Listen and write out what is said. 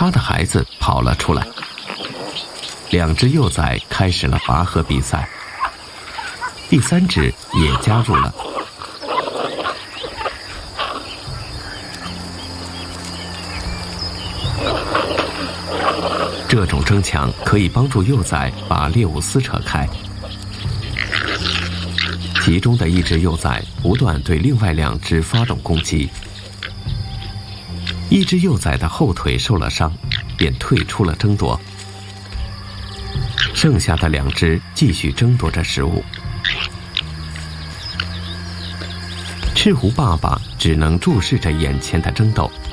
他的孩子跑了出来。2只幼崽开始了拔河比赛，第3只也加入了。这种争抢可以帮助幼崽把猎物撕扯开。其中的1只幼崽不断对另外2只发动攻击。1只幼崽的后腿受了伤，便退出了争夺。剩下的2只继续争夺着食物。赤狐爸爸只能注视着眼前的争斗。